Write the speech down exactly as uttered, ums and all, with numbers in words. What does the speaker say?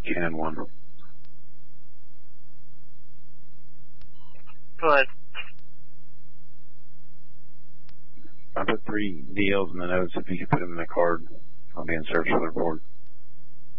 Canon one. Go ahead. I put three D Ls in the notes if you could put them in the card. I'll be in search for the report.